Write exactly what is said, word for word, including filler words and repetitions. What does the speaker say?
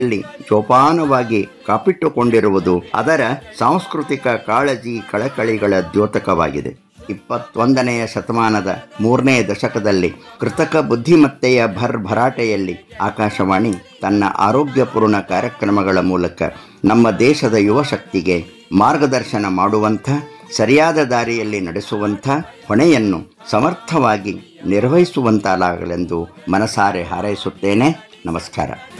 ಲ್ಲಿ ಜೋಪಾನವಾಗಿ ಕಾಪಿಟ್ಟುಕೊಂಡಿರುವುದು ಅದರ ಸಾಂಸ್ಕೃತಿಕ ಕಾಳಜಿ ಕಳಕಳಿಗಳ ದ್ಯೋತಕವಾಗಿದೆ. ಇಪ್ಪತ್ತೊಂದನೆಯ ಶತಮಾನದ ಮೂರನೇ ದಶಕದಲ್ಲಿ ಕೃತಕ ಬುದ್ಧಿಮತ್ತೆಯ ಭರ್ಭರಾಟೆಯಲ್ಲಿ ಆಕಾಶವಾಣಿ ತನ್ನ ಆರೋಗ್ಯಪೂರ್ಣ ಕಾರ್ಯಕ್ರಮಗಳ ಮೂಲಕ ನಮ್ಮ ದೇಶದ ಯುವ ಶಕ್ತಿಗೆ ಮಾರ್ಗದರ್ಶನ ಮಾಡುವಂಥ, ಸರಿಯಾದ ದಾರಿಯಲ್ಲಿ ನಡೆಸುವಂಥ ಹೊಣೆಯನ್ನು ಸಮರ್ಥವಾಗಿ ನಿರ್ವಹಿಸುವಂತಾಗಲೆಂದು ಮನಸಾರೆ ಹಾರೈಸುತ್ತೇನೆ. ನಮಸ್ಕಾರ.